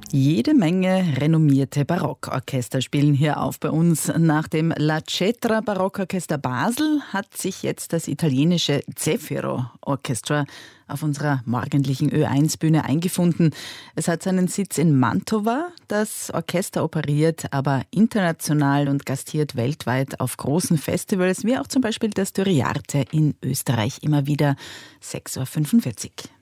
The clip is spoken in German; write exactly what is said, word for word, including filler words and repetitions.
Jede Menge renommierte Barockorchester spielen hier auf bei uns. Nach dem La Cetra Barockorchester Basel hat sich jetzt das italienische Zefiro Orchestra auf unserer morgendlichen Ö eins Bühne eingefunden. Es hat seinen Sitz in Mantova. Das Orchester operiert aber international und gastiert weltweit auf großen Festivals, wie auch zum Beispiel das Duriarte in Österreich immer wieder. sechs Uhr fünfundvierzig.